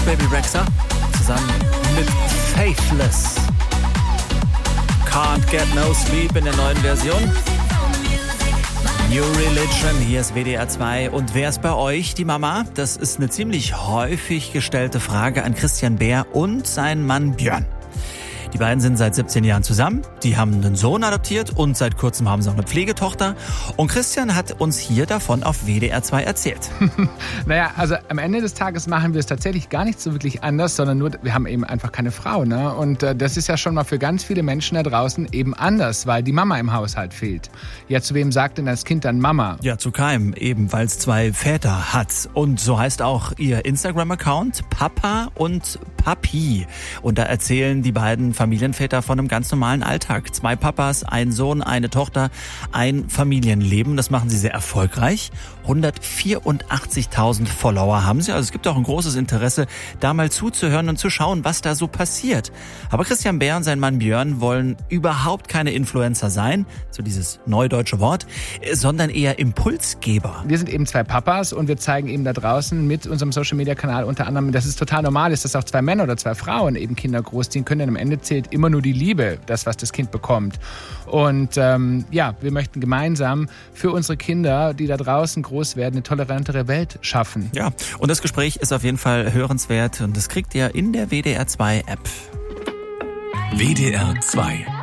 Baby Rexha zusammen mit Faithless. Can't Get No Sleep in der neuen Version. New Religion, hier ist WDR 2. Und wer ist bei euch die Mama? Das ist eine ziemlich häufig gestellte Frage an Christian Beer und seinen Mann Björn. Die beiden sind seit 17 Jahren zusammen, die haben einen Sohn adoptiert und seit kurzem haben sie auch eine Pflegetochter. Und Christian hat uns hier davon auf WDR 2 erzählt. Naja, also am Ende des Tages machen wir es tatsächlich gar nicht so wirklich anders, sondern nur, wir haben eben einfach keine Frau. Ne? Und das ist ja schon mal für ganz viele Menschen da draußen eben anders, weil die Mama im Haushalt fehlt. Ja, zu wem sagt denn das Kind dann Mama? Ja, zu keinem, eben weil es 2 Väter hat. Und so heißt auch ihr Instagram-Account Papa und Papi. Und da erzählen die beiden Familienväter von einem ganz normalen Alltag. 2 Papas, ein Sohn, eine Tochter, ein Familienleben. Das machen sie sehr erfolgreich. 184.000 Follower haben sie. Also es gibt auch ein großes Interesse, da mal zuzuhören und zu schauen, was da so passiert. Aber Christian Beer und sein Mann Björn wollen überhaupt keine Influencer sein, so dieses neudeutsche Wort, sondern eher Impulsgeber. Wir sind eben 2 Papas und wir zeigen eben da draußen mit unserem Social-Media-Kanal unter anderem, dass es total normal ist, dass auch 2 Männer oder 2 Frauen eben Kinder großziehen können. Denn am Ende zählt immer nur die Liebe, das, was das Kind bekommt. Und wir möchten gemeinsam für unsere Kinder, die da draußen groß werden, eine tolerantere Welt schaffen. Ja, und das Gespräch ist auf jeden Fall hörenswert und das kriegt ihr in der WDR 2 App. WDR 2